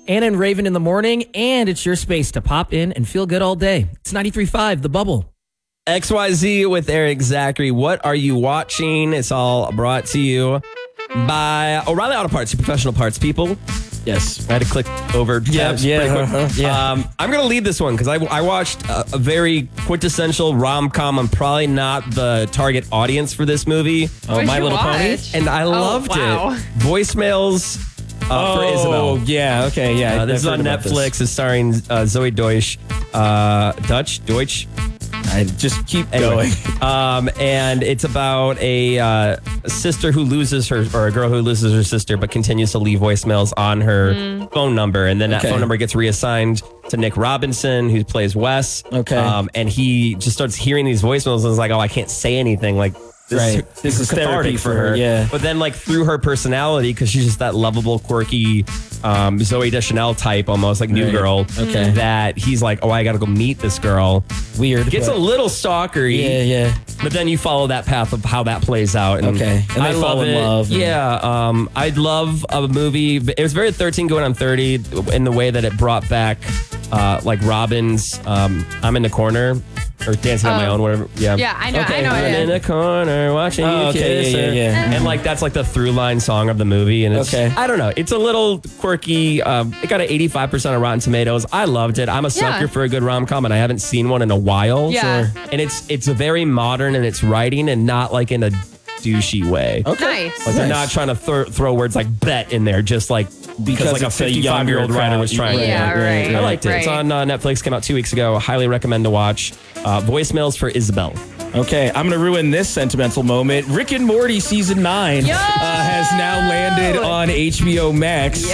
Anna and Raven in the morning, and it's your space to pop in and feel good all day. It's 93.5, The Bubble. XYZ with Eric Zachary. What are you watching? It's all brought to you by O'Reilly Auto Parts, your professional parts people. Yes. I had to click over tabs pretty quick. I'm going to lead this one because I watched a very quintessential rom-com. I'm probably not the target audience for this movie. My Little Pony? And I loved it. Voicemails for Isabel. Yeah, okay, yeah. This is on Netflix. It's starring Zoe Deutsch. Deutsch? I just keep going. And it's about a sister who loses her, or a girl who loses her sister, but continues to leave voicemails on her phone number. And then that phone number gets reassigned to Nick Robinson, who plays Wes. Okay. And he just starts hearing these voicemails and is like, oh, I can't say anything. Like, this is therapy cathartic for her. Yeah. But then, like, through her personality, because she's just that lovable, quirky Zoe Deschanel type, almost like New Girl. Okay. That he's like, oh, I got to go meet this girl. Weird. Gets a little stalkery. Yeah. But then you follow that path of how that plays out. And And they fall in love. Yeah. I'd love a movie. But it was very 13 going on 30 in the way that it brought back like Robin's I'm in the corner. Or Dancing on My Own, whatever. Yeah. Yeah, I know. I know I'm it in is. the corner watching you kiss her. Yeah. And like that's like the through line song of the movie. And it's, I don't know. It's a little quirky. It got an 85% of Rotten Tomatoes. I loved it. I'm a sucker for a good rom-com, and I haven't seen one in a while. Yeah. And it's very modern in its writing and not like in a douchey way. Okay. Nice. Like they're not trying to throw words like bet in there, just like because like a 55-year-old writer was trying. Right. I liked it. It's on Netflix. Came out 2 weeks ago. Highly recommend to watch. Voicemails for Isabel. Okay, I'm going to ruin this sentimental moment. Rick and Morty Season 9 has now landed on HBO Max.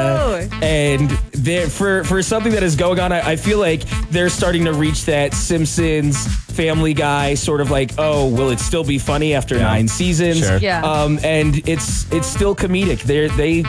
And for something that is going on, I feel like they're starting to reach that Simpsons, Family Guy sort of like, oh, will it still be funny after 9 seasons? Sure. Yeah. And it's still comedic. They